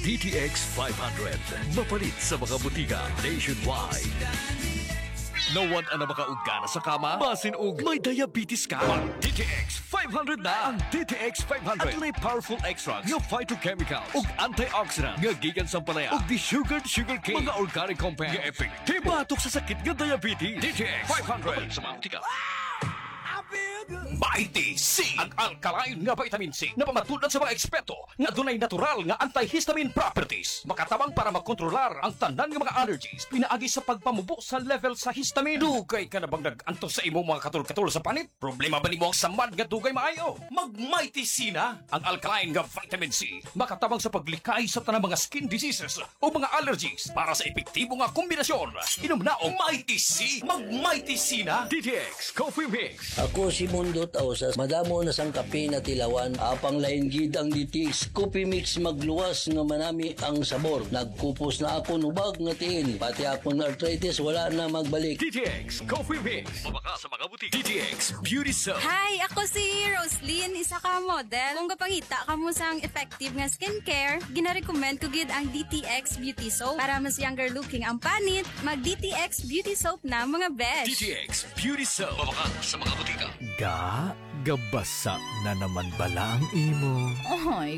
DTX 500. Mapalit sa mga butika nationwide. Nawan na makaugana sa kama? Basin og may diabetes ka? Ang DTX 500 na! Ang DTX 500 at may powerful extracts nga phytochemicals ug antioxidant nga gikan sa palaya ug desugared sugarcane mga organic compounds nga epektibo batok sa sakit nga diabetes. DTX 500 sa mga butika. Mighty C! Ang alkaline nga vitamin C na pamatulad sa mga eksperto nga dunay natural nga antihistamine properties. Makatabang para makontrolar ang tanan nga mga allergies pinaagi sa pagpamubo sa level sa histamine. Dugay ka na bang nag-anto sa imo mga katul-katul sa panit? Problema ba nimo ang samad nga dugay maayo? Mag Mighty C na! Ang alkaline nga vitamin C makatabang sa paglikay sa tanang mga skin diseases o mga allergies para sa epektibo nga kombinasyon. Inom na og Mighty C! Mag Mighty C na! DTX Coffee Mix. Ako si Mundo Tausas, madamo na sang kape na tilawan, apang lain gid ang DTX Coffee Mix magluwas nga manami ang sabor. Nagkupos na ako nubag nga tiil, pati akong arthritis wala na magbalik. DTX Coffee Mix. Mabaka sa mga butik. DTX Beauty Soap. Hi, ako si Roslyn, isa ka model. Kung kapangita ka mo sang effective nga skincare, gina-recommend ko gid ang DTX Beauty Soap para mas younger looking ang panit. Mag DTX Beauty Soap na mga besh. DTX Beauty Soap. Mabaka sa mga butika. Gabasa na naman bala ang imo. Ay,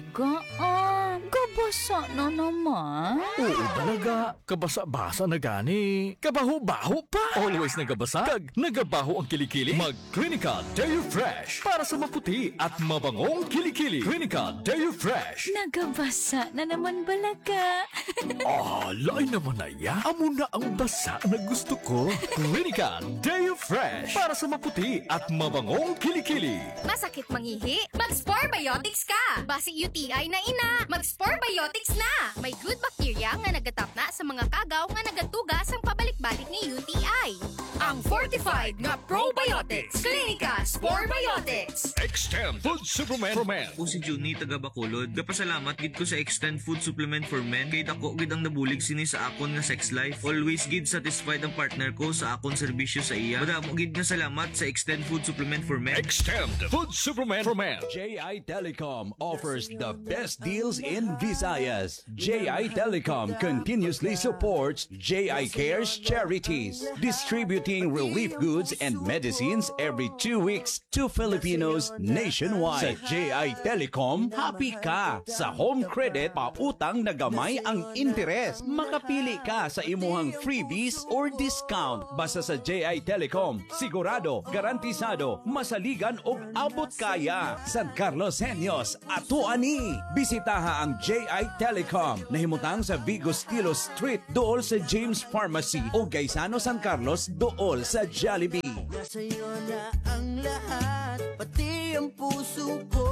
gabasa na naman. Oo talaga, kabasa-basa na gani. Kabaho-baho pa. Always nagabasa, kag nagabaho ang kilikili. Mag Clinica Deo Fresh para sa maputi at mabangong kilikili. Clinica Deo Fresh. Nagabasa na naman balaga. Lain naman na ya. Amo na ang basa na gusto ko. Clinica Deo Fresh para sa maputi at mabangong kilikili. Masakit mangihi? Mag-Sporebiotics ka! Basi UTI na ina, mag-Sporebiotics na! May good bacteria nga nagatap na sa mga kagaw nga nagatugas ang pabalik-balik ni UTI. Ang fortified nga probiotics. Clinica Sporebiotics. Extend Food Supplement for Men. Ako si Juni, taga Bacolod. Gapasalamat gid ko sa Extend Food Supplement for Men kay dako gid ang nabulig sini sa akon nga sex life. Always gid satisfied ang partner ko sa akon serbisyo sa iya. Madamo gid nga salamat sa Extend Food Supplement for Men. Extend Food Supplement for Men. JI Telecom offers the best deals in Visayas. JI Telecom continuously supports JI Cares charities, distributing relief goods and medicines every 2 weeks to Filipinos nationwide. Sa JI Telecom, happy ka sa home credit pautang na gamay ang interes. Makapili ka sa imuhang freebies or discount. Basta sa JI Telecom, sigurado, garantisado, masaligan og abot kaya. San Carlos Senyos, ato ani. Bisitaha ang JI Telecom. Nahimutang sa Vigo Stilo Street, dool sa James Pharmacy o Gaisano San Carlos, dool sa Jollibee. Sa'yo na ang lahat, pati ang puso ko.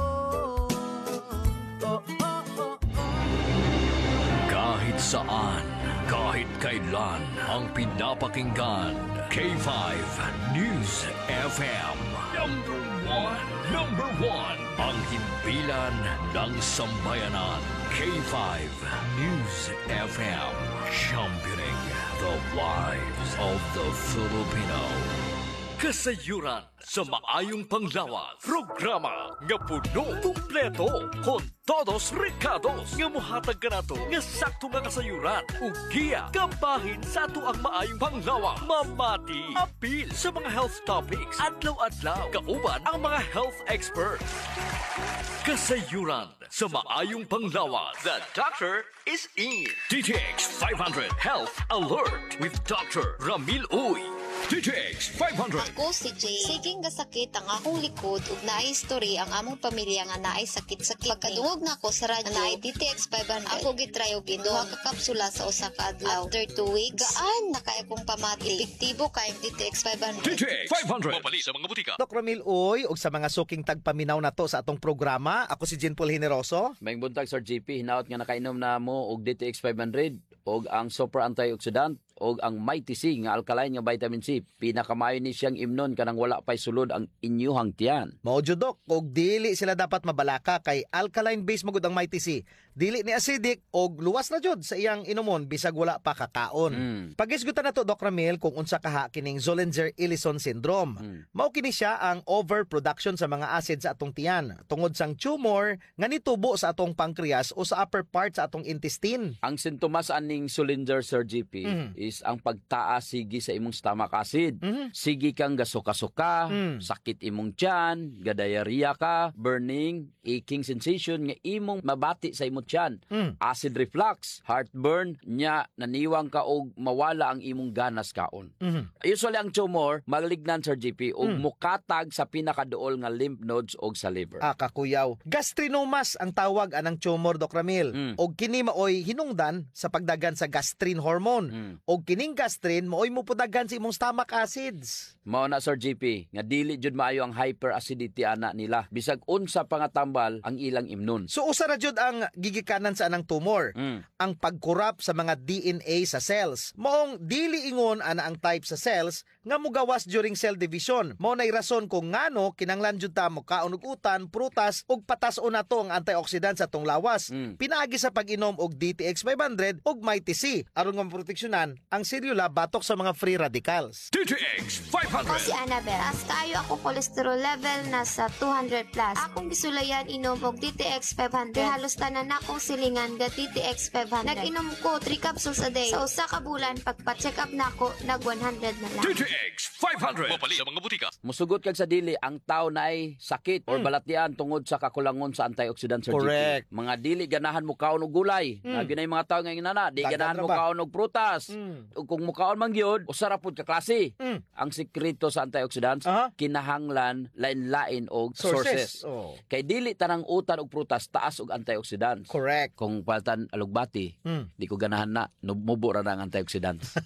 Kahit saan, kahit kailan, ang pinapakinggan. K5 News FM. Number one. Ang himpilan ng sambayanan. K5 News FM. Championing the lives of the Filipino. Kasayuran sa maayong panglawas. Programa nga puno kumpleto kon todos recados nga mohatag kanato nga sakto nga kasayuran ug giya kabahin sa ato ang maayong panglawas. Mamati apil sa mga health topics adlaw-adlaw kauban ang mga health experts. Kasayuran sa maayong panglawas. The doctor is in. DTX 500 Health Alert with Dr. Ramil Uy. DTX 500. Ako si Jay. Siging gasakit ang akong likod ug naay history ang among pamilya nga naay sakit-sakit. Pagkadungog na ako sa radyo, naay DTX 500. Ako gitry og duha ka kapsula sa usa ka adlaw. After 2 weeks, gaan na kay akong pamati. Epektibo kay DTX 500. DTX 500. Mapali sa mga butika. Dr. Ramil Uy, ug sa mga suking tagpaminaw na to sa atong programa, ako si Jean Paul Generoso. Maing buntag Sir JP, hinaot nga nakainom na mo og DTX 500 og ang super antioxidant o ang Mighty C nga alkaline nga vitamin C. Pinakamayo ni siyang imnon kanang wala pa'y sulod ang inyuhang tiyan. Mao jud dok, og dili sila dapat mabalaka kay alkaline base magud ang Mighty C. Dili ni acidic og luwas na jud sa iyang inumon bisag wala pa kakaon. Pagisgutan nato Doc Ramil kung unsa kaha kining Zollinger-Ellison syndrome. Mao kini siya ang overproduction sa mga acid sa atong tiyan tungod sang tumor nga nitubo sa atong pancreas o sa upper part sa atong intestine. Ang sintomas aning Zollinger, Sir GP, is ang pagtaas sige sa imong stomach acid. Sige kang gasuka-suka, sakit imong tiyan, gadayariya ka, burning, aching sensation nga imong mabati sa imong tiyan, acid reflux, heartburn, nya naniwang ka og mawala ang imong ganas kaon. Usually ang tumor malignan, Sir GP, og mukatag sa pinakaduol nga lymph nodes og sa liver. Kakuyaw. Gastrinomas ang tawag anang tumor, Doc Ramil. Og kini maoy hinungdan sa pagdagan sa gastrin hormone. Og kining gastrin maoy mupudagan sa imong stomach acids. Mao na, Sir GP, nga dili jud maayo ang hyperacidity ana nila. Bisag unsa pa nga tambal ang ilang imnon. So usa ra jud ang gigikanan sa anang tumor. Ang pagkurap sa mga DNA sa cells. Maong dili ingon ana ang type sa cells nga mugawas during cell division. Mao nay rason kung ngano kinanglan jud ta mo kaon og utan, prutas ug patas-o nato ang antioxidant sa atong lawas. Pinaagi sa pag-inom og DTX 500 ug Mighty C aron nga maproteksyonan ang selula batok sa mga free radicals. DTX 500. Ako si Annabel. Taas kaayo ako cholesterol level nasa 200 plus. Akong gisulayan inom og DTX 500. Halos tanan akong silingan ga DTX 500. Nag-inom ko 3 capsules a day. Sa usa ka bulan pagpa-check up nako nag 100 na lang. DTX 500. Mapali sa mga butika. Musugot kag sa dili ang tao na ay sakit or balatian tungod sa kakulangon sa antioxidant, Sir Correct. GP. Mga dili ganahan mo kaon og gulay. Lagi na yung mga tao nga inana, di ganahan mo kaon og prutas. Ug kung mo kaon man gyud, usara pud ka klase. Ang sekreto sa antioxidants, kinahanglan lain-lain og sources. Kay dili tanang utan og prutas taas og antioxidants. Correct. Kung paltan alugbati, di ko ganahan na, mubo ra na ang antioxidants.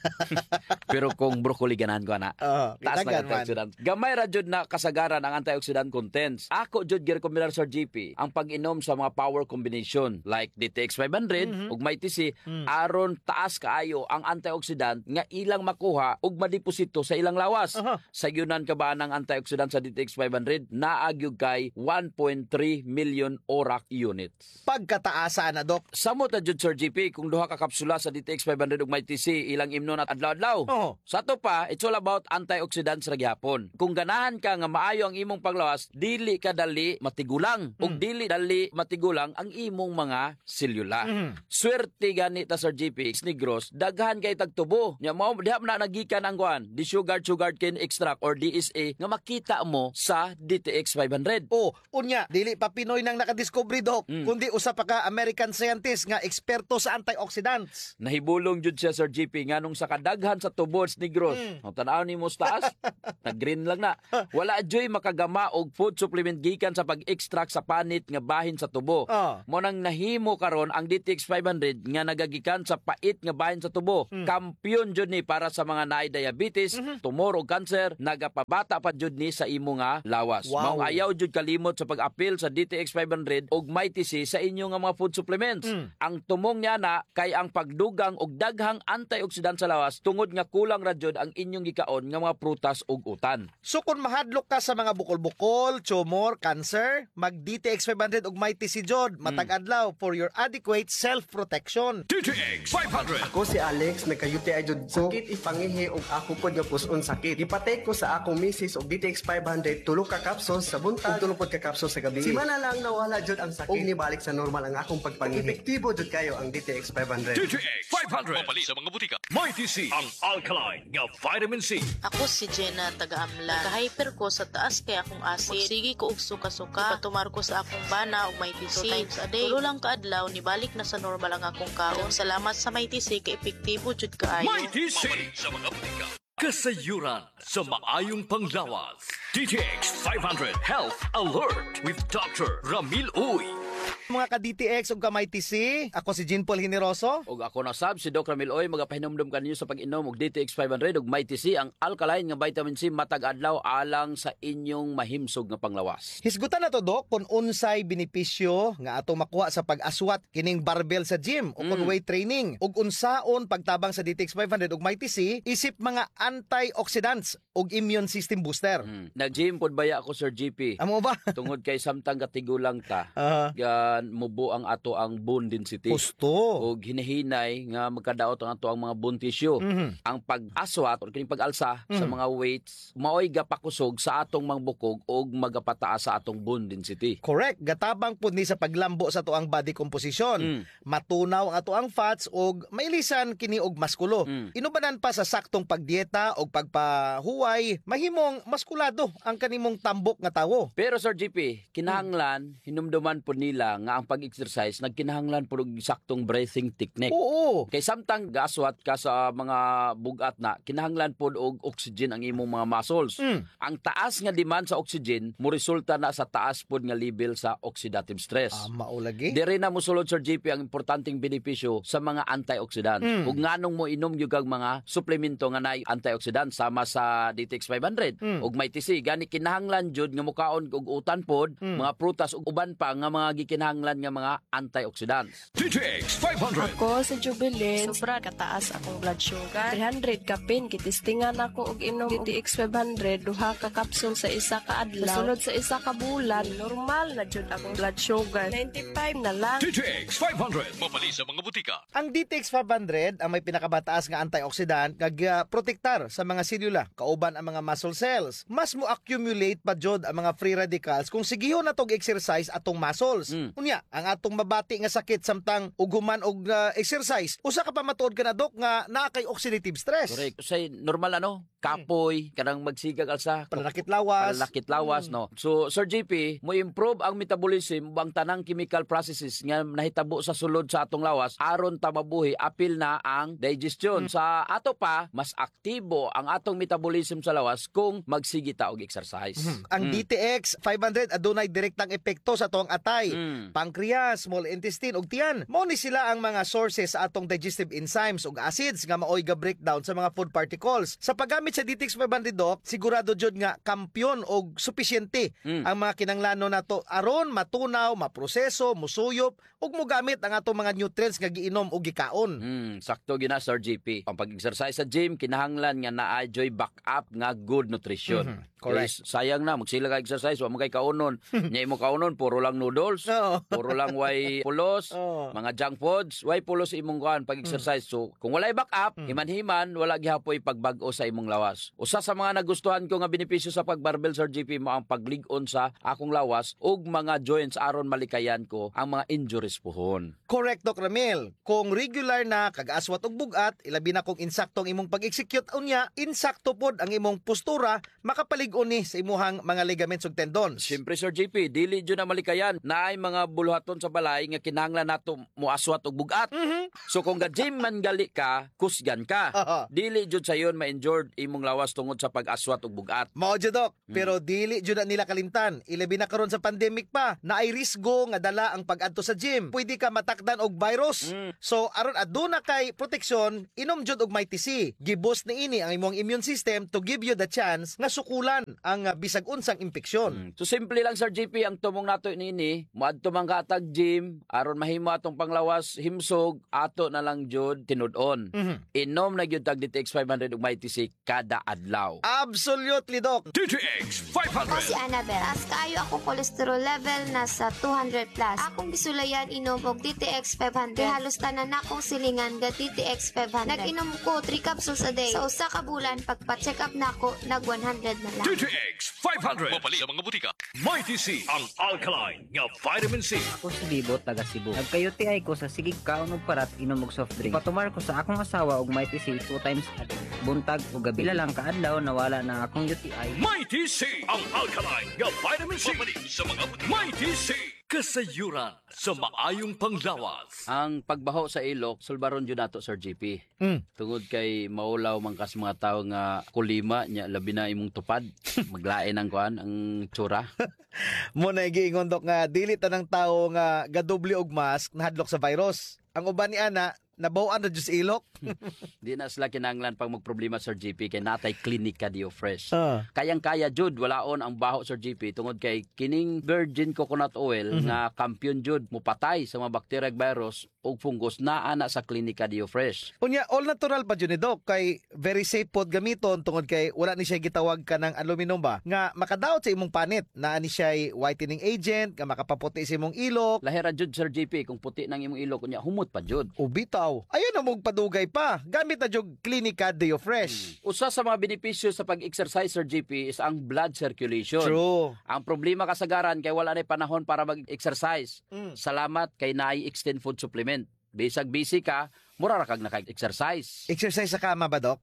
Pero kung broccoli ganahan ko na, taas na antioxidants. Gamay ra jud na kasagaran ang antioxidant contents. Ako jud gi-recommend, Sir GP, ang pag-inom sa mga power combination like DTX 500 ug Mighty C aron taas kaayo ang antioxidant nga ilang makuha ug madeposito sa ilang lawas. Sa yunan ka ba ng antioxidant sa DTX 500 naagyog kay 1.3 million ORAC units. Pagkataasa na, Doc. Samot na jud, Sir GP, kung duha ka kapsula sa DTX 500 ug Mighty C ilang imnon at adlaw-adlaw. Sa to pa, it's all about antioxidants ra gyapon. Kung ganahan ka nga maayo ang imong paglawas, dili ka dali matigulang ug dili dali matigulang ang imong mga selula. Swerte gani ta, Sir GP, Negros, daghan kay tagtubo. Nya mao diha na nagikan ang kuan, di sugar cane extract or DSA nga makita mo sa DTX 500. Unya, dili pa Pinoy nang nakadiscovery, Doc, kundi usa pa ka American scientist nga eksperto sa antioxidants. Nahibulong jud siya, Sir GP, nganong sa kadaghan sa tubods Negros. Ang tanaw ni mo taas, nag-green lang na. Wala joy makagama og food supplement gikan sa pag-extract sa panit nga bahin sa tubo. Mo nang nahimo karon ang DTX 500 nga nagagikan sa pait nga bahin sa tubo. Kampiyon jud ni para sa mga naay diabetes, tumor o cancer, nagapabata pa jud ni sa imo nga lawas. Mao ayaw jud kalimot sa pag-apil sa DTX 500 ug Mighty C sa inyo nga mga food supplements. Ang tumong niya na kay ang pagdugang og daghang antioxidant sa lawas tungod nga kulang ra jud ang inyong gikaon nga mga prutas ug utan. So kung mahadlok ka sa mga bukol-bukol, tumor, cancer, mag DTX 500 ug Mighty C jud matag adlaw for your adequate self-protection. DTX 500. Ako si Alex, nagka-UTI jud ko. Sakit ipangihi og ako pod nga puson sakit. Ipatake ko sa akong misis og DTX 500 tulo ka capsules sa buntag ug tulo pod ka capsules sa gabi. Simana lang nawala jud ang sakit. Og nibalik sa normal ang akong pagpangihi. Epektibo jud kayo ang DTX 500. DTX 500. Mapali sa mga butika. Mighty C, ang alkaline nga vitamin C. Ako si Jenna, taga-Amlan. Naka-hyper ko sa taas kay akong acid. Magsigi ko og suka-suka. Ipatumar ko sa akong bana og Mighty C 2 times a day. Tulo lang kaadlaw, nibalik na sa normal ang akong kaon. Salamat sa Mighty C kay epektibo jud kaayo. Mighty C sa mga butika. Kasayuran sa maayong panglawas. DTX 500 Health Alert with Dr. Ramil Uy. Mga ka-DTX ug ka-Mighty C, ako si Jean Paul Generoso. Ug ako na sab si Doc Ramil Oy, magapahinumdum kaninyo sa pag-inom og DTX 500 ug Mighty C, ang alkaline nga vitamin C matag adlaw alang sa inyong mahimsog nga panglawas. Hisgutan na to, Doc, kung unsay benepisyo nga atong makuha sa pag-aswat kining barbell sa gym o kung weight training ug unsaon pagtabang sa DTX 500 ug Mighty C isip mga antioxidants ug immune system booster. Nag-gym pod baya ako, Sir GP. Amo ba? Tungod kay samtang katigulang ta. Mubo ang ato ang bone density. Gusto. O hinahinay nga magkadaot ang ato ang mga bone tissue. Ang pag-aswat o kining pag-alsa sa mga weights, maoy gapakusog sa atong mga bukog o magapataas sa atong bone density. Correct. Gatabang pud ni sa paglambo sa ato ang body composition. Matunaw ang ato ang fats og mailisan kini og maskulo. Inubanan pa sa saktong pagdieta og pagpahuway, mahimong maskulado ang kanimong tambok nga tawo. Pero Sir GP, kinahanglan hinumduman po nila nga ang pag-exercise nagkinahanglan po og saktong breathing technique. Oo. Kay samtang gaswat ka sa mga bugat na, kinahanglan po og oxygen ang imong mga muscles. Ang taas nga demand sa oxygen mo resulta na sa taas po nga level sa oxidative stress. Maulagi. Diri na mosulod, Sir GP, ang importanteng benepisyo sa mga antioxidant. Ug nganong mo inom gyud kag mga suplemento nga naay antioxidant sama sa DTX 500 ug Mighty C, gani kinahanglan jud nga mukaon og utan pod, mga prutas ug uban pa nga mga gikinahanglan nga mga antioxidants. DTX 500. Ako sa Jubilin, sobra kataas akong blood sugar. 300 kapin, kitistingan ako og inom DTX 500, duha ka kapsul sa isa ka adlaw. Sunod sa isa ka bulan, normal na jud akong blood sugar. 95 na lang. DTX 500. Mapali sa mga butika. Ang DTX 500 ang may pinakabataas nga antioxidant kag protektar sa mga selula, kauban ang mga muscle cells. Mas mo accumulate pa jud ang mga free radicals kung sigihon na tog exercise atong muscles. Unya, ang atong mabati nga sakit samtang uguman og exercise, usa ka pa matuod ka na, Dok, nga naa kay oxidative stress. Correct. Say normal kapoy, kanang magsigag alsa, pananakit lawas, no. So Sir JP, mo improve ang metabolism ang tanang chemical processes nga nahitabo sa sulod sa atong lawas aron ta mabuhi apil na ang digestion. Sa ato pa mas aktibo ang atong metabolism sa lawas kung magsigi ta og exercise. Ang DTX 500 adunay direktang epekto sa atong atay, pancreas, small intestine ug tiyan. Mao ni sila ang mga sources sa atong digestive enzymes ug acids nga maoy ga breakdown sa mga food particles. Sa paggamit sa DTX 500, Doc, sigurado jud nga kampyon og supisyente ang mga kinahanglanon nato aron matunaw, maproseso, musuyop ug mogamit ang atong mga nutrients nga giinom ug gikaon. Sakto gina, Sir JP. Ang pag-exercise sa gym kinahanglan nga naa-joy backup nga good nutrition. Correct. Sayang na magsila ka exercise wa mo kay kaunon. Nya imo kaunon puro lang noodles, puro lang way pulos, mga junk foods, way pulos imong kuan pag-exercise. So kung walay backup, himan-himan wala gihapoy pagbag-o sa imong lawas. Usa sa mga nagustuhan ko nga benepisyo sa pagbarbell, Sir JP, mo ang paglig-on sa akong lawas ug mga joints aron malikayan ko ang mga injuries pohon. Correct, Doc Ramil. Kung regular na kag-aswat og bugat, ilabi na kung insaktong imong pag-execute unya, insakto pod ang imong postura, makapalig-on ni sa imuhang mga ligaments ug tendons. Siyempre, Sir JP, dili jud na malikayan na ay mga buluhaton sa balay nga kinahanglan nato muaswat og bugat. So kung ga-gym man gali ka, kusgan ka. Dili jud sayon ma-injured imong lawas tungod sa pag-aswat og bugat. Mao jud, Doc, pero dili jud na nila kalimtan. Ilabi na karon sa pandemic pa, na ay risgo nga dala ang pag-adto sa gym. Pwede ka matakdan og virus. So aron aduna kay proteksyon, inom jud og Mighty C. Giboost ni ini ang imong immune system to give you the chance nga sukulan ang bisag unsang impeksyon. So simple lang, Sir JP, ang tumong nato nini, moadto man ka atag gym aron mahimo atong panglawas himsog, ato na lang jud tinud-on. Inom na gyud tag DTX 500 ug Mighty C kada adlaw. Absolutely, Doc. DTX 500. Ako si Annabel. As kaayo ako cholesterol level nasa 200 plus. Akong gisulayan inom og DTX 500. Halos tanan akong silingan ga DTX 500. Nag-inom ko 3 capsules a day. Sa usa ka bulan pagpa-check up nako nag 100 na lang. DTX 500. Mapali sa mga butika. Mighty C, ang alkaline nga vitamin C. Ako si Libot, taga Cebu. Nagkayuti ko sa sigig kaon og parat inom og soft drink. Patumar ko sa akong asawa og Mighty C 2 times a day. Buntag o gabi. Pila lang kaadlaw nawala na akong UTI. Mighty C, ang alkaline nga vitamin C. Mapali sa mga butika. Mighty C. Kasayuran sa maayong panglawas. Ang pagbaho sa ilok, sulbaron yun nato, Sir GP. Tungod kay maulaw mangkas mga tao nga kulima, nya labi na imong tupad. Maglain ang kuan, ang tsura. Mo na giingon dok nga dili tanang tawo nga gadoble og mask nahadlok sa virus. Ang uban ni ana nabawaan na Diyos ilok. Di na sila kinanglan pag magproblema, Sir GP, kay natay Klinika Dio Fresh. Kayang-kaya, Jud, walaon ang baho, Sir GP, tungod kay kining virgin coconut oil nga kampiyon, Jud, mupatay sa mga bacteria virus o fungus na ana sa Klinika Dio Fresh. Unya, all natural pa dyan ni Doc, kay very safe pod gamiton tungod kay wala ni siya gitawag ka ng aluminum ba, nga makadaot sa imong panit, na ni siya whitening agent, nga makapaputi sa imong ilok. Lahira, Jud, Sir GP, kung puti ng imong ilok, kunya humot pa, Jud. Ubitaw. Ayun na mong padugay pa. Gamit na jog Klinika Dio Fresh. Usa sa mga benepisyo sa pag-exercise, Sir GP, is ang blood circulation. True. Ang problema kasagaran kay wala na panahon para mag-exercise. Salamat kay naay extend food supplement. Bisag busy ka, mura ra kag naka-exercise. Exercise sa kama ba, Doc?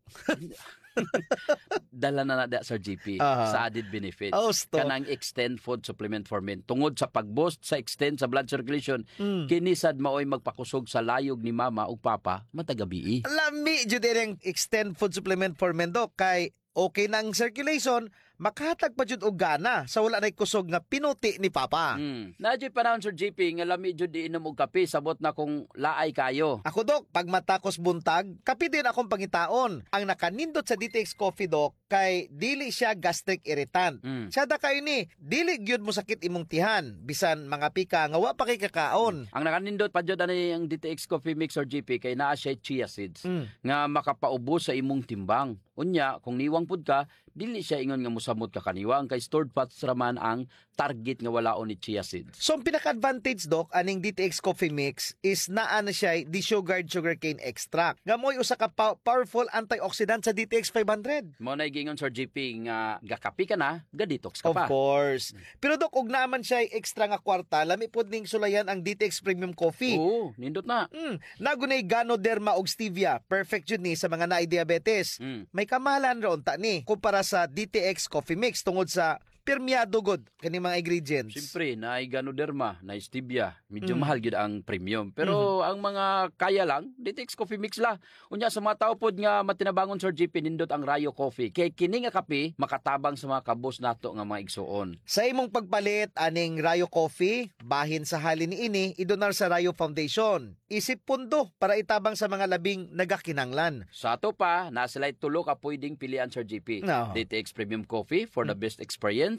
Dala na na Sir GP sa added benefits. Kanang extend food supplement for men. Tungod sa pag-boost sa extend sa blood circulation, kinisad maoy magpakusog sa layog ni mama ug papa matagabi. Lami jud ang extend food supplement for men, Doc, kay okay na ang circulation, makahatag pa jud og gana sa wala nay kusog nga pinuti ni papa. Nadyo panahon, Sir GP, nga lami jud di inom og kape, sabot na kung laay kayo. Ako, Doc, pag matakos buntag, kape din akong pangitaon. Ang nakanindot sa DTX Coffee, Doc, kay dili siya gastric irritant. Siya da kayo ni, dili gyud mo sakit imong tihan, bisan mga pika nga wa pa kay kakaon. Ang nakanindot pa jud ani ang DTX Coffee Mix, Sir GP, kay naa siya chia seeds nga makapaubos sa imong timbang. Unya, kung niwang pud ka, dili siya ingon nga musamot ka kaniwang, kay stored fats raman ang target nga walaon ni chia seeds. So ang pinaka-advantage, Doc, aning DTX Coffee Mix is naa na siya desugared sugarcane extract. Nga mo'y usa ka powerful antioxidant sa DTX 500. Mo na gingon, Sir GP, nga gakapi ka na, ga-detox ka pa. Of course. Pero, Doc, og naman siya extra nga kwarta, lami pod ning sulayan ang DTX Premium Coffee. Oo, nindot na. Nagunay Ganoderma og stevia. Perfect jud ni sa mga naay diabetes. May kamahalan ra unta ni kumpara sa DTX Coffee Mix tungod sa permiado god kani mga ingredients. Siyempre, naay Ganoderma, naay stevia, medyo mahal gid ang premium. Pero ang mga kaya lang, DTX Coffee Mix la. Unya sa mga tao pod nga matinabangon, Sir GP, nindot ang Rayo Coffee. Kay kini nga kape makatabang sa mga kabos nato nga mga igsuon. Sa imong pagpalit aning Rayo Coffee, bahin sa halin niini idonar sa Rayo Foundation. Isip pundo para itabang sa mga labing nagakinanglan. Sa ato pa, nasilay tulo ka pwedeng pilian, Sir GP. DTX Premium Coffee for the best experience.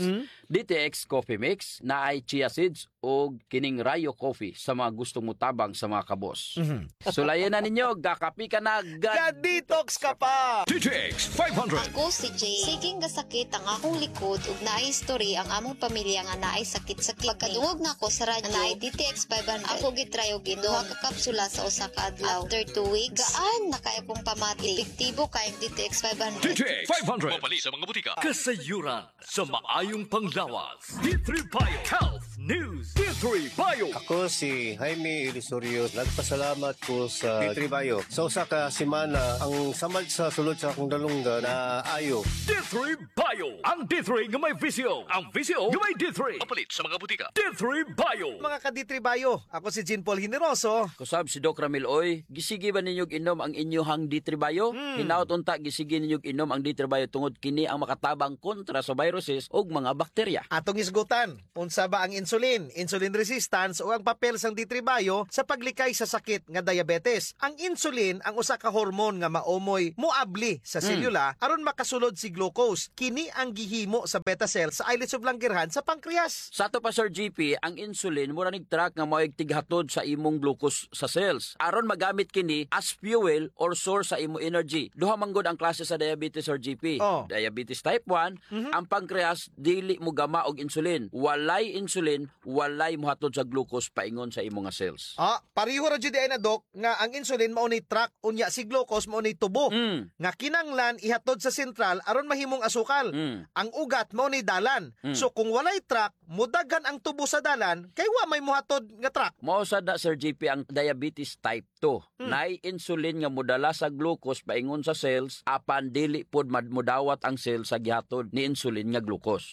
DTX Coffee Mix na ay chia seeds o kining Rayo Coffee sa mga gustong mutabang sa mga kabos. Sulayan na ninyo, gakapi ka na, ga-detox ka pa! DTX 500. Ako si Jay. Siging gasakit ang akong likod ug naay history ang among pamilya nga naay sakit-sakit. Pagkadungog na ako sa radyo, naay DTX 500. Ako gitry og duha ka kapsula sa usa ka adlaw. After 2 weeks, gaan na kay akong pamati. Epektibo kay DTX 500. DTX 500. Mapali sa mga butika. Kasayuran sa maayong panglawas. D3 Bio Health News. D3 Bio. Ako si Jaime Ilisorio. Nagpasalamat ko sa D3 Bio. Sa usa ka semana, ang samad sa sulod sa akong dalungga na ayo. D3 Bio. Ang D3 nga may visyo. Ang visyo nga may D3. Mapalit sa mga butika. D3 Bio. Mga ka D3 Bio, ako si Jean Paul Generoso. Kusab si Doc Ramil Oy, gisigi ba ninyog inom ang inyohang D3 Bio? Hinaut unta gisigi ninyog inom ang D3 Bio tungod kini ang makatabang kontra sa viruses ug mga bakterya. Atong isgutan, unsa ba ang insulin, insulin resistance o ang papel sang D3 Bio sa paglikay sa sakit nga diabetes? Ang insulin ang usa ka hormone nga maomoy moabli sa selula aron makasulod si glucose. Kini ang gihimo sa beta cells sa islets of Langerhans sa pancreas. Sa ato pa, Sir GP, ang insulin mura nig track nga mao'y tighatod sa imong glucose sa cells aron magamit kini as fuel or source sa imong energy. Duha man gud ang klase sa diabetes, Sir GP. Diabetes type 1, ang pancreas dili mo gama og insulin. Walay insulin, walay mohatod sa glucose paingon sa imong cells. Pareho ra jud ay na, Doc, nga ang insulin mao ni track unya si glucose mao ni tubo. Nga kinanglan ihatod sa sentral aron mahimong asukal. Ang ugat mao ni dalan. So kung walay track, mudagan ang tubo sa dalan kay wa may mohatod nga track. Mao sad na, Sir GP, ang diabetes type 2. Naay insulin nga modala sa glucose paingon sa cells apan dili pod mudawat ang cells sa gihatod ni insulin nga glucose.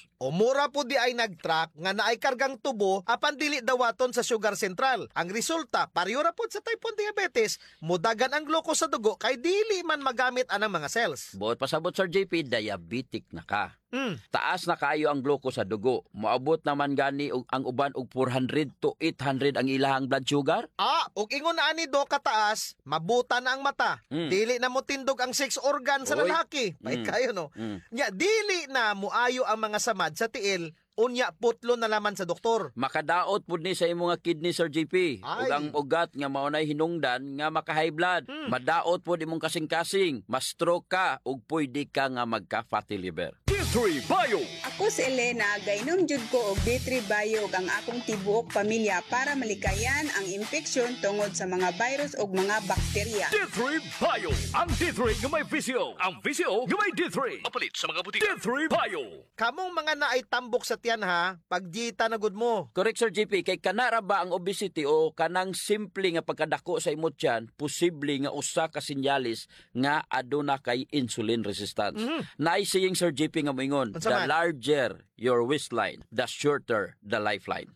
O mura po di ay nag-track nga naay kargang tubo apan dili dawaton sa sugar central. Ang resulta, pareho ra pod sa type 1 diabetes, mudagan ang glucose sa dugo kay dili man magamit anang mga cells. Buot pasabot Sir JP, diabetic na ka. Taas na kayo ang glucose sa dugo. Moabot naman gani ang uban og 400 to 800 ang ilahang blood sugar. Og ingon na ani do kataas, mabuta na ang mata. Dili na mo tindog ang sex organ sa lalaki. Pait kayo no. Nya dili na muayo ang mga samad sa tiil. Unya putlo na laman sa doktor. Makadaot pud ni sa imong kidney Sir JP. Ug ang ugat nga maunay hinungdan nga maka-high blood. Madaot pud imong kasing-kasing, ma-stroke ka ug pwede ka nga magka-fatty liver. D3 Bio. Ako si Elena, gainom jud ko og D3 Bio ang akong tibuok pamilya para malikayan ang infeksyon tungod sa mga virus ug mga bakterya. D3 Bio. Ang D3 nga may VCO. Ang VCO nga may D3. Mapalit sa mga butika. D3 Bio. Kamong mga naay tambok sa tiyan ha, pagjita na gud mo. Correct Sir JP, kay kanara ba ang obesity o kanang simple nga pagkadako sa imong tiyan, posible nga usa ka sinyalis nga aduna kay insulin resistance. Naay saying Sir JP nga moingon, the larger your waistline, the shorter the lifeline.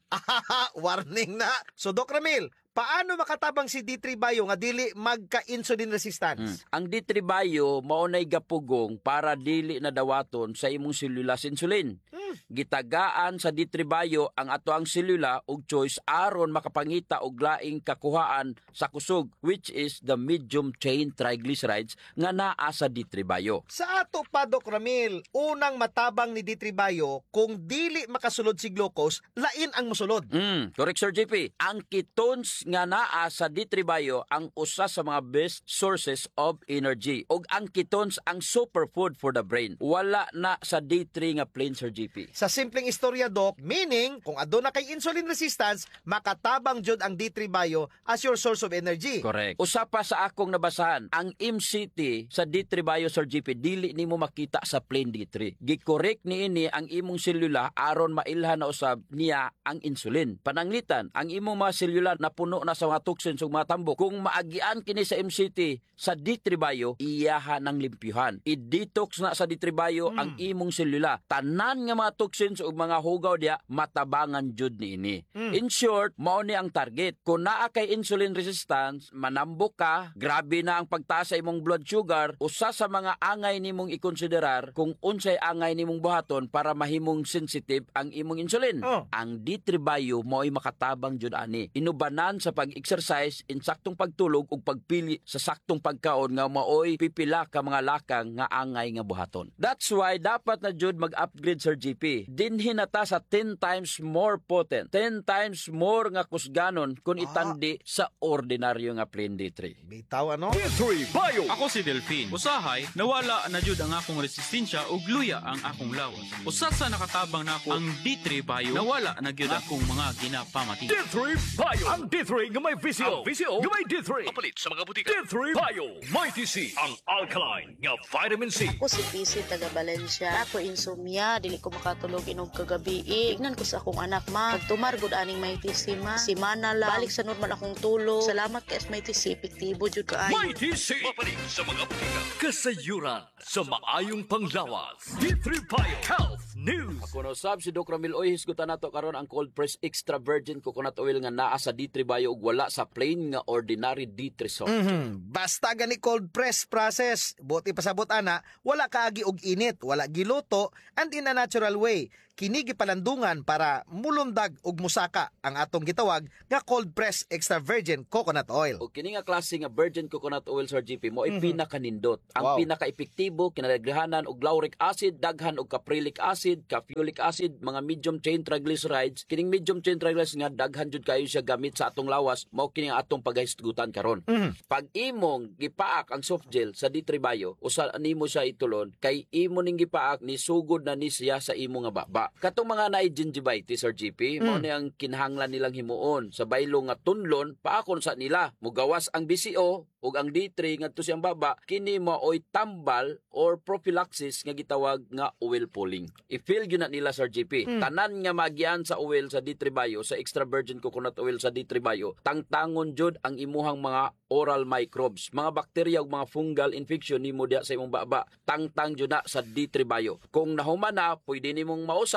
Warning na. So Doc Ramil, paano makatabang si D3 Bio nga dili magka-insulin resistance? Ang D3 Bio maunay gapugong para dili na dawaton sa imong selula insulin. Gitagaan sa D3 Bio ang ato ang selula ug choice aron makapangita og laing kakuhaan sa kusog, which is the medium chain triglycerides nga naa sa D3 Bio. Sa ato pa Doc Ramil, unang matabang ni D3 Bio kung dili makasulod si glucose, lain ang mosulod. Correct Sir JP. Ang ketones nga naa sa D3 Bio ang usa sa mga best sources of energy. Og ang ketones ang superfood for the brain. Wala na sa D3 nga plain Sir JP. Sa simpleng istorya Doc, meaning kung aduna kay insulin resistance, makatabang jud ang D3 Bio as your source of energy. Correct. Usa pa sa akong nabasahan, ang MCT sa D3 Bio Sir JP dili nimo makita sa plain D3. Gi-correct niini ang imong selula aron mailhan na usab niya ang insulin. Pananglitan, ang imong mga selula na puno na sa mga toxins ug mga tambok. Kung maagian kini sa MCT sa D3 Bio, iyaha ng limpyuhan. I-detox na sa D3 Bio ang imong selula. Tanan nga mga toxins ug mga hugaw diya matabangan jud niini. In short, mao ni ang target. Kung naa kay insulin resistance, manambok ka, grabe na ang pagtaas sa imong blood sugar, usa sa mga angay nimong ikonsiderar kung unsay angay nimong buhaton para mahimong sensitive ang imong insulin. Ang D3 Bio mao'y makatabang jud ani. Inubanan sa pag-exercise, insaktong pagtulog ug pagpili sa saktong pagkaon nga mao'y pipila ka mga lakang nga angay nga buhaton. That's why dapat na jud mag-upgrade Sir JP. Dinhin nata sa 10 times more potent, 10 times more nga kusganon kung itandi sa ordinaryo nga plain D3. Bitaw ano? D3 Bio. Ako si Delphine. Usahay, nawala na jud ang akong resistensya ug luya ang akong lawas. Usa sa nakatabang nako ang D3 Bio, nawala na gyud akong mga ginapamati. D3 Bio. Ang D3 nga may VCO. Ang VCO nga may D3. Mapalit sa mga butika. D3 Bio. May TC. Ang alkaline nga vitamin C. Ako si PC taga Valencia. Ako insomnia, dili ko makatulog inog kagabi. Ignan ko sa akong anak ma. Pagtumar gud aning may TC ma. Simana lang. Balik sa normal akong tulog. Salamat kay may TC. Epektibo jud kaayo. May TC. Mapalit sa mga butika. Kasayuran sa maayong panglawas. D3 Bio. Health News. Ako no sab si Doc Ramil Oy, hisgutan nato karon ang cold press extra virgin coconut oil nga naa sa D3 Bio ug wala sa plain nga ordinary D3 salt. Basta gani cold press process, buti pasabot ana, wala kaagi og init, wala giluto, and in a natural way. Kini gipalandungan para mulundag ug musaka ang atong gitawag nga cold press extra virgin coconut oil. O kini nga klase nga virgin coconut oil Sir JP mo ay pinakanindot. Ang pinaka-epektibo kinalaglahanan og lauric acid, daghan og caprylic acid, caffeolic acid, mga medium chain triglycerides. Kining medium chain triglycerides nga daghan jud kayo siya gamit sa atong lawas, mao kini nga atong paghisgutan karon. Pag imong gipaak ang soft gel sa D3 Bio, usa nimo siya itulon kay imo ning gipaak ni sugod na ni siya sa imo nga baba. Katong mga naay gingivitis Sir JP, mao ni ang kinahanglan nilang himuon sa baylo nga tunlon paakon sa nila. Mugawas ang BCO ug ang D3 ngadto siyang baba, kini maoy tambal or prophylaxis nga gitawag nga oil pulling. I-feel gyud na nila Sir JP. Tanan nga magian sa oil sa D3 Bio, sa extra virgin coconut oil sa D3 Bio, tangtangon jud ang imuhang mga oral microbes, mga bakterya ug mga fungal infection nimo diha sa imong baba. Tangtang jud na sa D3 Bio. Kung nahuman na, pwede nimong mausap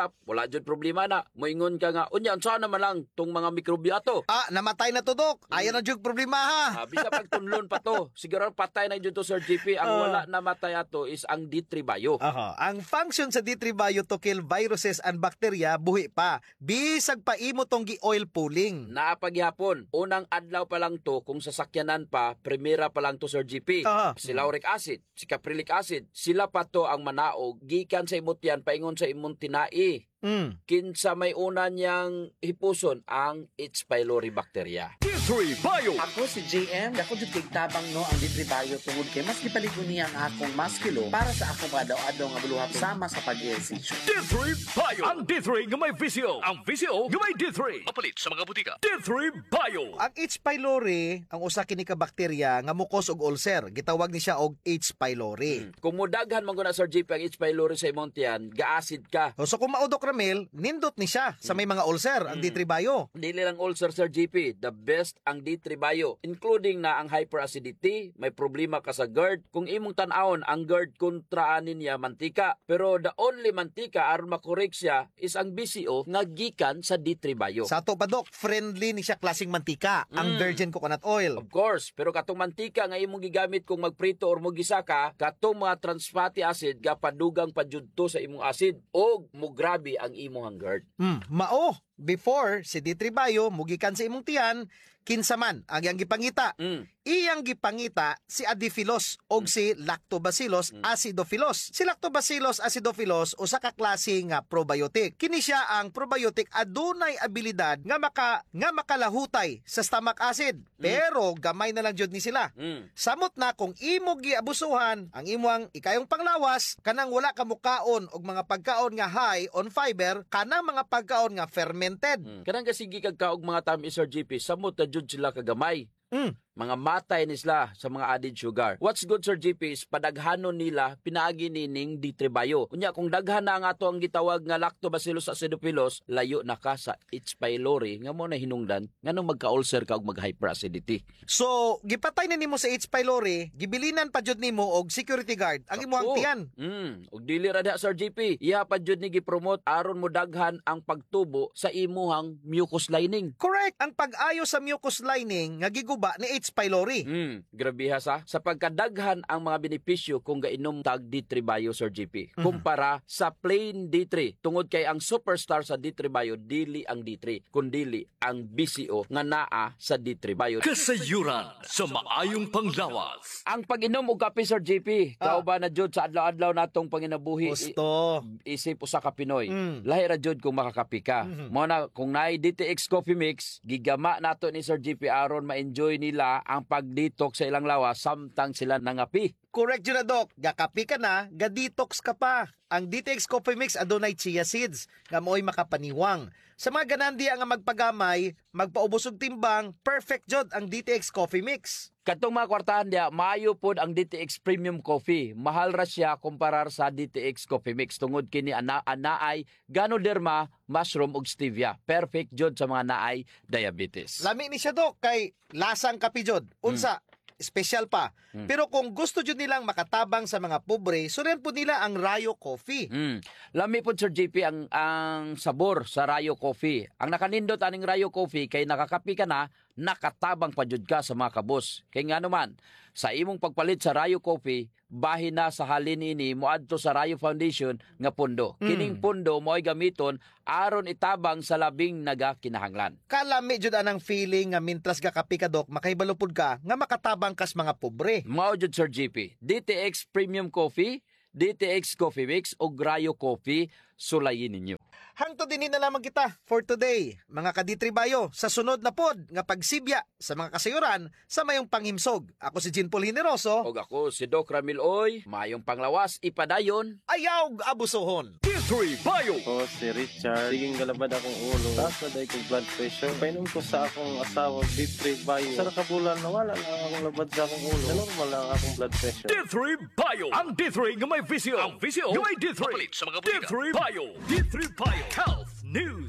usap, wala jud problema na. Moingon ka nga, unya unsa naman lang tong mga mikrobyo ato? Namatay na to, Dok. Ayaw na jud problema ha. Bisa pagtunlon pa to. Siguro patay na jud to Sir GP. Ang wala namatay ato is ang D3 Bio. Ang function sa D3 Bio to kill viruses and bacteria buhi pa. Bisag pa imo tong gi-oil pulling. Napaghapon, unang adlaw pa lang to kung sasakyanan pa, primera pa lang to Sir GP. Si lauric acid, si caprylic acid, sila pa to ang manaog gikan sa imutyan paingon sa imong tinai. Kinsa may una niyang hipuson ang H. pylori bacteria. D3 Bio. Ako si JM, ako jud kay tabang no ang D3 Bio tungod kay mas gipaligon niya ang akong maskilo para sa akong adlaw-adlaw nga buluhat sama sa pag-ehersisyo. D3 Bio. Ang D3 nga may VCO. Ang VCO nga may D3. Mapalit sa mga butika. D3 Bio. Ang H. pylori, ang usa kini ka bakterya nga mukos og ulcer. Gitawag ni siya og H. pylori. Kung mudaghan man guna Sir JP ang H. pylori sa imong tiyan, ga-acid ka. So kung maudok Ramil, nindot ni siya sa may mga ulcer, ang D3 Bio. Dili lang ulcer Sir GP, the best ang D3 Bio, including na ang hyperacidity, may problema ka sa GERD. Kung imong tan-awon ang GERD kontraanin niya mantika, pero the only mantika aron makorek siya is ang BCO nga gikan sa D3 Bio. Sa ato pa Dok, friendly ni siya klaseng mantika, ang virgin coconut oil. Of course, pero katong mantika nga imong gigamit kung magprito or mo gisaka, katong mga trans fatty acid gapadugang padjudto sa imong acid o mugrabe ang imong GERD. Mao, before si D3 Bio mugikan sa imong tiyan, kinsa man ang iyang gipangita. Iyang gipangita si Adiphilus og si Lactobacillus acidophilus. Si Lactobacillus acidophilus usa ka klase nga probiotic. Kini siya ang probiotic adunay abilidad nga makalahutay sa stomach acid. Pero gamay na lang jud ni sila. Samot na kung imo giabusuhan ang imong ikayong panglawas kanang wala ka mukaon og mga pagkaon nga high on fiber, kanang mga pagkaon nga fermented. Kanang kasigi kag kaog mga tamis Sir GP, samot na jud sila kagamay. Mga matay ni sila sa mga added sugar. What's good Sir GP is padaghanon nila pinaagi nining D3 Bio. Unya kung daghan na ang ato ang gitawag nga Lactobacillus acidophilus, layo na ka sa H. pylori nga mo na hinungdan nganong magka-ulcer ka og mag-hyperacidity. So, gipatay na nimo sa H. pylori, gibilinan pa jud nimo og security guard ang imong tiyan. Og dili ra diha Sir GP, iha pa jud ni gi-promote aron mo daghan ang pagtubo sa imuhang mucous lining. Correct, ang pag-ayo sa mucous lining nga giguba ni H. pylori. Grabe ha sa pagkadaghan ang mga benepisyo kung gainom tag D3 Bio Sir GP kumpara sa plain D3. Tungod kay ang superstar sa D3 Bio dili ang D3 kundili ang BCO nga naa sa D3 Bio. Kasayuran sa maayong panglawas. Ang pag-inom og kape Sir GP, kauban na jud sa adlaw-adlaw natong panginabuhi. Gusto. Isip usa ka Pinoy. Lahi ra jud kung makakape ka. Mo na kung naay DTX Coffee Mix, gigama nato ni Sir GP aron ma-enjoy nila ang pag-detox sa ilang lawas samtang sila nangapi. Correct yun na Dok, gakapi ka na, ga-detox ka pa. Ang DTX Coffee Mix adunay chia seeds nga mo'y makapaniwang. Sa mga ganandiya nga magpagamay, magpaubos og timbang, perfect jud ang DTX Coffee Mix. Katong mga kwartahan dia, maayo pod ang DTX Premium Coffee. Mahal ra siya kumparar sa DTX Coffee Mix tungod kini anaay Ganoderma, mushroom ug stevia. Perfect jud sa mga naay diabetes. Lami ni siya Dok kay lasang kape jud. Unsa? Special pa. Pero kung gusto jud nilang makatabang sa mga pobre, suren po nila ang Rayo Coffee. Lami po Sir JP ang sabor sa Rayo Coffee. Ang nakanindot aning Rayo Coffee kay nakakapi ka na, nakatabang pa jud ka sa mga kabos. Kay nga naman, sa imong pagpalit sa Rayo Coffee, bahin na sa halin ini moadto sa Rayo Foundation nga pundo. Kining pundo mo'y gamiton aron itabang sa labing nagakinahanglan. Kalami jud anang feeling nga mintras gakapi ka Dok, makahibalo-pod ka nga makatabang kas mga pobre. Mao jud Sir GP, DTX Premium Coffee, DTX Coffee Mix o Rayo Coffee, sulayin ninyo. Hangtod din na lamang kita for today, mga ka-D3 Bio, sa sunod na pod nga pagsibya sa mga kasayuran sa mayong panghimsog. Ako si Jean Paul Generoso. O ako si Doc Ramil Oy, mayong panglawas, ipadayon. Ayaw abusohon. D3 Bio. Ako si Richard. Siging galabad akong ulo. Taas na dahil kong blood pressure. Painom ko sa akong asawa, D3 Bio. Sa nakabulan, nawala lang akong labad sa akong ulo. Normal lang akong blood pressure. D3 Bio. Ang D3 nga may VCO. Ang VCO nga may D3. Mapalit sa mga butika. D3 Bio. D3 Bio. Health News.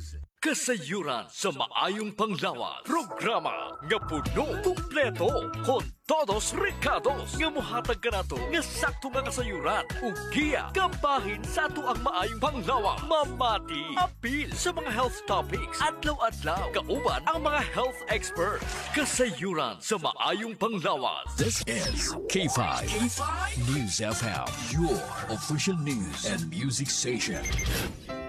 Kasayuran sa maayong panglawas. Programa nga puno, kumpleto, kon todos recados. Nga muhatag ka nato nga sakto nga kasayuran. Ug giya, kabahin sa ato ang maayong panglawas. Mamati, apil sa mga health topics. Adlaw-adlaw, kauban ang mga health experts. Kasayuran sa maayong panglawas. This is K5 News FM, your official news and music station.